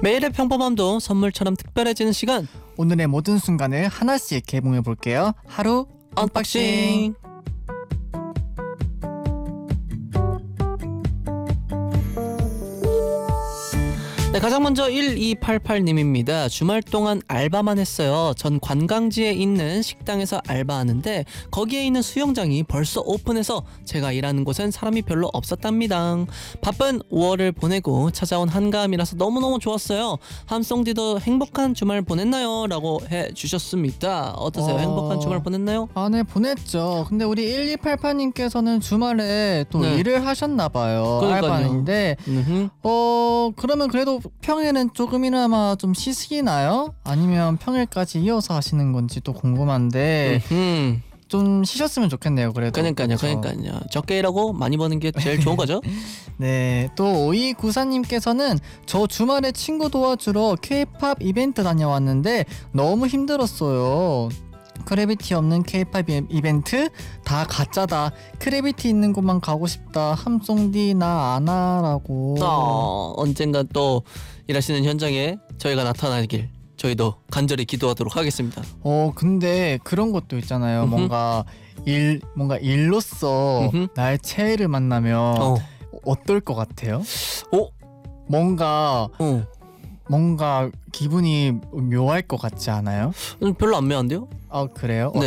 매일의 평범함도 선물처럼 특별해지는 시간. 오늘의 모든 순간을 하나씩 개봉해 볼게요. 하루 언박싱. 네, 가장 먼저 1288님입니다. 주말 동안 알바만 했어요. 전 관광지에 있는 식당에서 알바하는데 거기에 있는 수영장이 벌써 오픈해서 제가 일하는 곳엔 사람이 별로 없었답니다. 바쁜 5월을 보내고 찾아온 한가함이라서 너무너무 좋았어요. 함송디도 행복한 주말 보냈나요? 라고 해주셨습니다. 어떠세요? 행복한 주말 보냈나요? 네, 보냈죠. 근데 우리 1288님께서는 주말에 또 네. 일을 하셨나봐요. 그러니까요. 알바인데 그러면 그래도 평일엔 조금이나마 좀 쉬시나요? 아니면 평일까지 이어서 하시는 건지 또 궁금한데 좀 쉬셨으면 좋겠네요. 그래도 그러니까요. 그렇죠? 그러니까요. 적게 일하고 많이 버는 게 제일 좋은 거죠. 네, 또 5294님께서는 저 주말에 친구 도와주러 K-팝 이벤트 다녀왔는데 너무 힘들었어요. 크래비티 없는 K-팝 이벤트 다 가짜다. 크래비티 있는 곳만 가고 싶다. 함송디 나 안와라고. 언젠가 또 일하시는 현장에 저희가 나타나길 저희도 간절히 기도하도록 하겠습니다. 근데 그런 것도 있잖아요. 뭔가 일로서 나의 최애를 만나면 어떨 것 같아요? 뭔가 기분이 묘할 것 같지 않아요? 별로 안 매운데요? 그래요? 네.